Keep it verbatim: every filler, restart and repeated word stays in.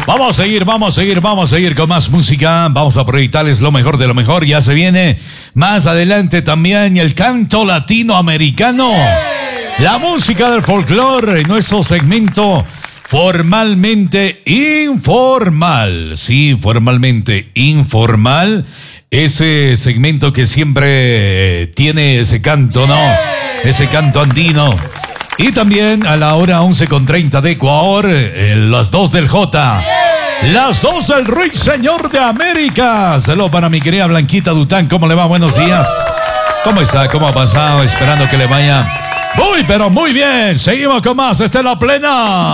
Vamos a seguir, vamos a seguir, vamos a seguir con más música. Vamos a proyectarles lo mejor de lo mejor. Ya se viene más adelante también el canto latinoamericano. La música del folclore en nuestro segmento formalmente informal. Sí, formalmente informal. Ese segmento que siempre tiene ese canto, ¿no? Ese canto andino. Y también a la hora once con treinta de Ecuador, eh, las dos del J. Las dos del Ruiseñor de América. Saludos para mi querida Blanquita Dután. ¿Cómo le va? Buenos días. ¿Cómo está? ¿Cómo ha pasado? Esperando que le vaya muy, pero muy bien. Seguimos con más. Esta es La Plena.